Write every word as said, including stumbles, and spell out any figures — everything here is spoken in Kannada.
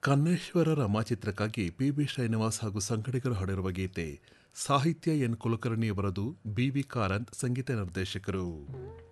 ಕನ್ನೇಶ್ವರ ರಮಾ ಚಿತ್ರಕ್ಕಾಗಿ ಪಿ ಬಿ ಶ್ರೀನಿವಾಸ್ ಹಾಗೂ ಸಂಗಡಿಗರು ಹಾಡಿರುವ ಗೀತೆ. ಸಾಹಿತ್ಯ ಎನ್ ಕುಲಕರ್ಣಿ ಅವರದು, ಬಿ ವಿ ಕಾರಂತ್ ಸಂಗೀತ ನಿರ್ದೇಶಕರು.